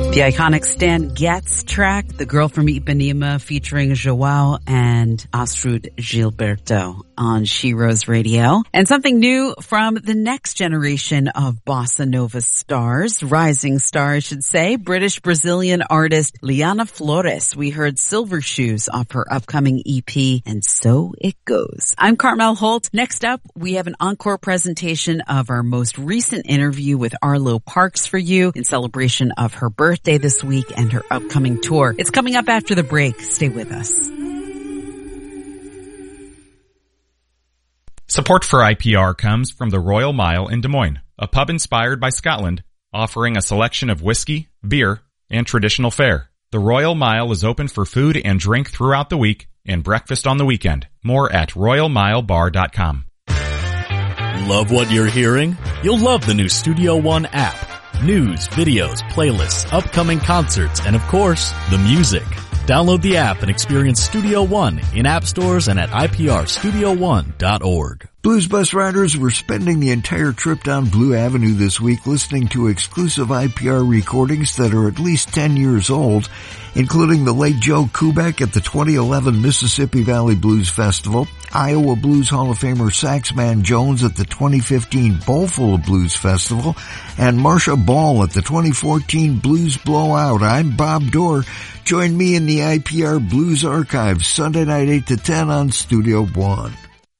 The iconic Stan Getz track, The Girl from Ipanema, featuring João and Astrud Gilberto on Shiro's Radio. And something new from the next generation of bossa nova stars, rising star, I should say, British-Brazilian artist Liana Flores. We heard Silver Shoes off her upcoming EP, And So It Goes. I'm Carmel Holt. Next up, we have an encore presentation of our most recent interview with Arlo Parks for you in celebration of her birthday this week and her upcoming tour. It's coming up after the break. Stay with us. Support for IPR comes from the Royal Mile in Des Moines, a pub inspired by Scotland, offering a selection of whiskey, beer, and traditional fare. The Royal Mile is open for food and drink throughout the week and breakfast on the weekend. More at royalmilebar.com. Love what you're hearing? You'll love the new Studio One app. News, videos, playlists, upcoming concerts, and of course, the music. Download the app and experience Studio One in app stores and at iprstudio1.org. Blues Bus riders were spending the entire trip down Blue Avenue this week listening to exclusive IPR recordings that are at least 10 years old, including the late Joe Kubek at the 2011 Mississippi Valley Blues Festival, Iowa Blues Hall of Famer Saxman Jones at the 2015 Bowlful of Blues Festival, and Marcia Ball at the 2014 Blues Blowout. I'm Bob Dorr. Join me in the IPR Blues Archives Sunday night 8 to 10 on Studio One.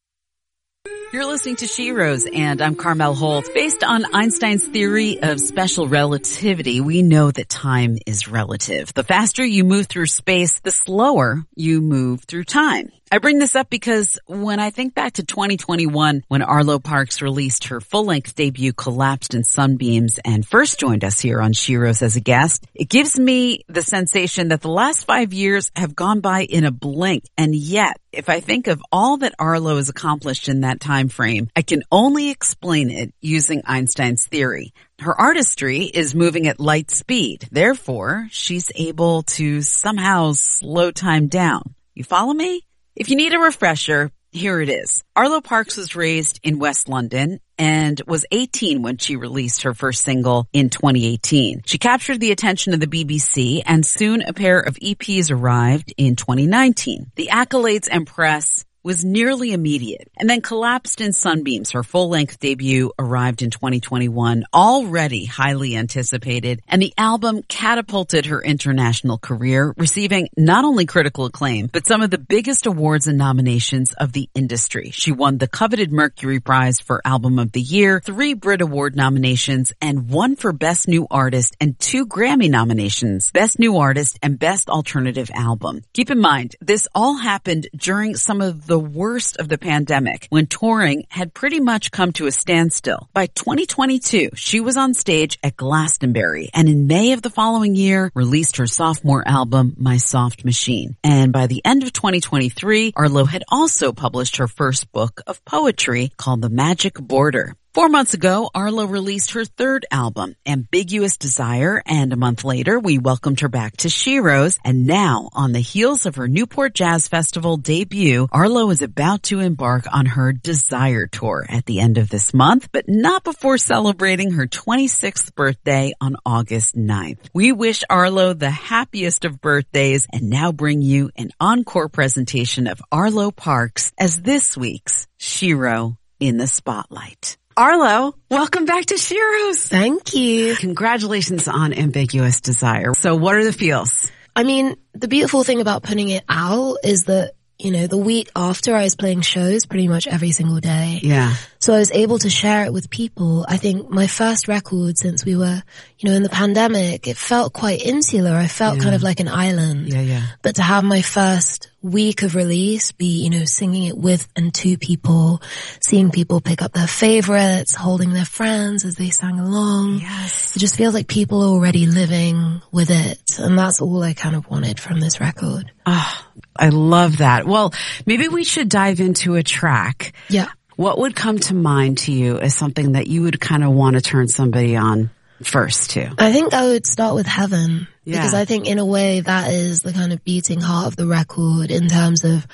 You're listening to Shiro's, and I'm Carmel Holt. Based on Einstein's theory of special relativity, we know that time is relative. The faster you move through space, the slower you move through time. I bring this up because when I think back to 2021, when Arlo Parks released her full-length debut Collapsed in Sunbeams and first joined us here on Shiro's as a guest, it gives me the sensation that the last 5 years have gone by in a blink. And yet, if I think of all that Arlo has accomplished in that time frame, I can only explain it using Einstein's theory. Her artistry is moving at light speed. Therefore, she's able to somehow slow time down. You follow me? If you need a refresher, here it is. Arlo Parks was raised in West London and was 18 when she released her first single in 2018. She captured the attention of the BBC, and soon a pair of EPs arrived in 2019. The accolades and press was nearly immediate. And then Collapsed in Sunbeams, her full-length debut, arrived in 2021, already highly anticipated, and the album catapulted her international career, receiving not only critical acclaim, but some of the biggest awards and nominations of the industry. She won the coveted Mercury Prize for Album of the Year, 3 Brit Award nominations, and 1 for Best New Artist, and 2 Grammy nominations, Best New Artist and Best Alternative Album. Keep in mind, this all happened during some of the worst of the pandemic, when touring had pretty much come to a standstill. By 2022, she was on stage at Glastonbury, and in May of the following year, released her sophomore album, My Soft Machine. And by the end of 2023, Arlo had also published her first book of poetry called The Magic Border. 4 months ago, Arlo released her third album, Ambiguous Desire, and a month later, we welcomed her back to Shiro's. And now, on the heels of her Newport Jazz Festival debut, Arlo is about to embark on her Desire Tour at the end of this month, but not before celebrating her 26th birthday on August 9th. We wish Arlo the happiest of birthdays and now bring you an encore presentation of Arlo Parks as this week's Shiro in the Spotlight. Arlo, welcome back to Shiro's. Thank you. Congratulations on Ambiguous Desire. So what are the feels? I mean, the beautiful thing about putting it out is that, you know, the week after I was playing shows pretty much every single day. Yeah. So I was able to share it with people. I think my first record since we were, you know, in the pandemic, it felt quite insular. I felt kind of like an island. Yeah. But to have my first week of release be, you know, singing it with and to people, seeing people pick up their favorites, holding their friends as they sang along. Yes. It just feels like people are already living with it. And that's all I kind of wanted from this record. Oh, I love that. Well, maybe we should dive into a track. Yeah. What would come to mind to you as something that you would kind of want to turn somebody on first to? I think I would start with Heaven. Yeah. Because I think in a way that is the kind of beating heart of the record in terms of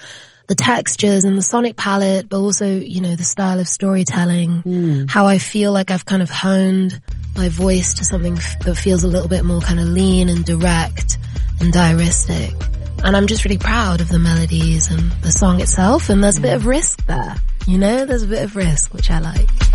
the textures and the sonic palette, but also, you know, the style of storytelling, how I feel like I've kind of honed my voice to something that feels a little bit more kind of lean and direct and diaristic. And I'm just really proud of the melodies and the song itself, and there's a bit of risk there. You know, there's a bit of risk, which I like.